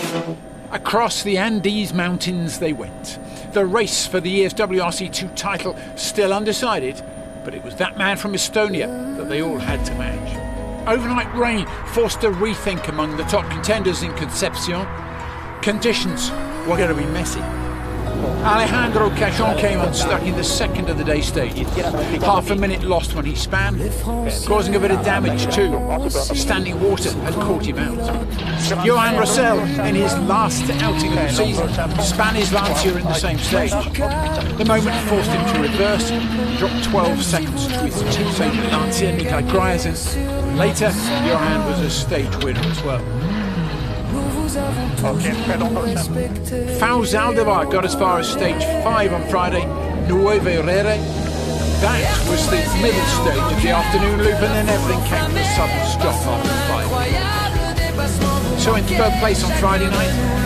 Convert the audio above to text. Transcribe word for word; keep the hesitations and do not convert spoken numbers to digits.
Across the Andes Mountains they went. The race for the year's W R C two title still undecided, but it was that man from Estonia that they all had to match. Overnight rain forced a rethink among the top contenders in Concepcion. Conditions were going to be messy. Alejandro Cachon came unstuck in the second of the day stage. Half a minute lost when he span, causing a bit of damage too. Standing water had caught him out. Johan Rossel, in his last outing of the season, span his Lancia in the same stage. The moment forced him to reverse, dropped twelve seconds to his teammate Lancia, Nikolai Gryazin. Later, Johan was a stage winner as well. Faux Aldebar got as far as stage five on Friday, Nueve Rere. That was the middle stage of the afternoon loop, and then everything came to a sudden stop after five. So in third place on Friday night,